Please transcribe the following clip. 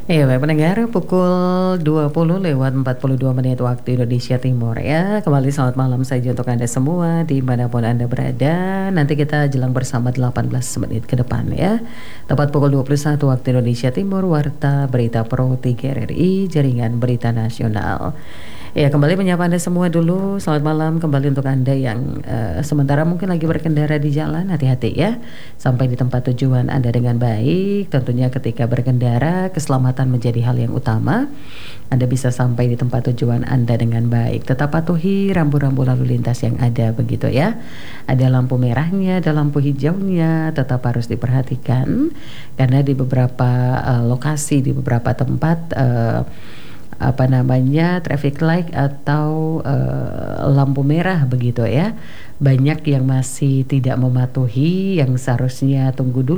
Iya, baik pendengar, pukul 20:42 waktu Indonesia Timur ya. Kembali selamat malam saja untuk Anda semua dimanapun Anda berada. Nanti kita jelang bersama 18 menit ke depan ya. Tepat pukul 21 waktu Indonesia Timur, Warta Berita Pro 3 RRI, Jaringan Berita Nasional. Ya, kembali menyapa Anda semua dulu. Selamat malam kembali untuk Anda yang sementara mungkin lagi berkendara di jalan. Hati-hati ya, sampai di tempat tujuan Anda dengan baik. Tentunya ketika berkendara, keselamatan menjadi hal yang utama. Anda bisa sampai di tempat tujuan Anda dengan baik. Tetap patuhi rambu-rambu lalu lintas yang ada begitu ya. Ada lampu merahnya, ada lampu hijaunya, tetap harus diperhatikan. Karena di beberapa lokasi, di beberapa tempat traffic light atau lampu merah begitu ya, banyak yang masih tidak mematuhi, yang seharusnya tunggu dulu